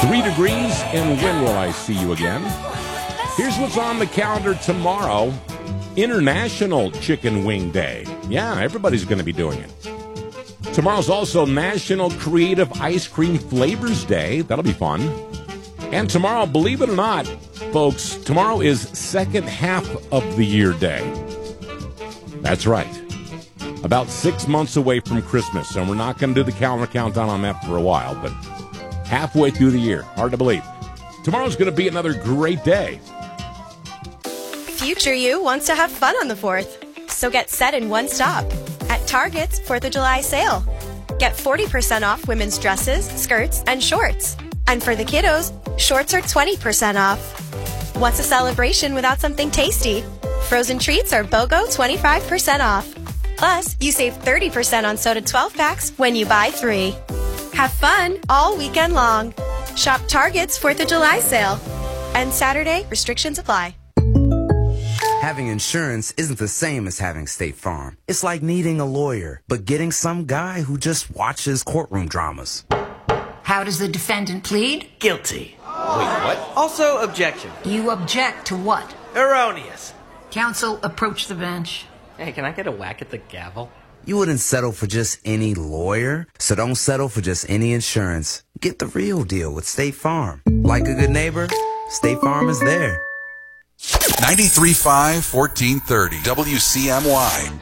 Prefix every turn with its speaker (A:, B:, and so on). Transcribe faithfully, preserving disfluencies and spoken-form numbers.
A: Three degrees, and when will I see you again? Here's what's on the calendar tomorrow. International Chicken Wing Day. Yeah, everybody's going to be doing it. Tomorrow's also National Creative Ice Cream Flavors Day. That'll be fun. And tomorrow, believe it or not, folks, tomorrow is Second Half of the Year Day. That's right. About six months away from Christmas, and we're not going to do the calendar countdown on that for a while, but halfway through the year. Hard to believe. Tomorrow's going to be another great day.
B: Future you wants to have fun on the fourth, so get set in one stop at Target's fourth of July sale. Get forty percent off women's dresses, skirts, and shorts. And for the kiddos, shorts are twenty percent off. What's a celebration without something tasty? Frozen treats are BOGO twenty-five percent off. Plus, you save thirty percent on soda twelve packs when you buy three. Have fun all weekend long. Shop Target's fourth of July sale. And Saturday, restrictions apply.
C: Having insurance isn't the same as having State Farm. It's like needing a lawyer, but getting some guy who just watches courtroom dramas.
D: How does the defendant plead?
E: Guilty.
F: Wait, what?
E: Also, objection.
D: You object to what?
E: Erroneous.
D: Counsel, approach the bench.
F: Hey, can I get a whack at the gavel?
C: You wouldn't settle for just any lawyer, so don't settle for just any insurance. Get the real deal with State Farm. Like a good neighbor, State Farm is there.
G: ninety-three point five, fourteen thirty W C M Y.